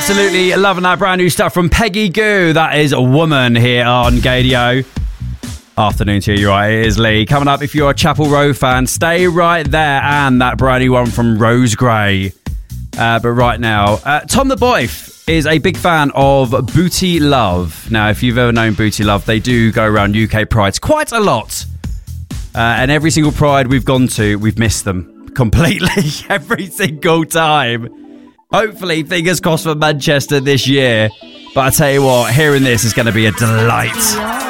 Absolutely loving that brand new stuff from Peggy Gou. That is a woman here on Gadio. Afternoon to you, you're right, it is Lee. Coming up, if you're a Chapel Row fan, stay right there. And that brand new one from Rose Gray. But right now, Tom the Boyf is a big fan of Booty Love. Now, if you've ever known Booty Love, they do go around UK Prides quite a lot. And every single Pride we've gone to, we've missed them completely every single time. Hopefully, fingers crossed for Manchester this year. But I tell you what, hearing this is going to be a delight.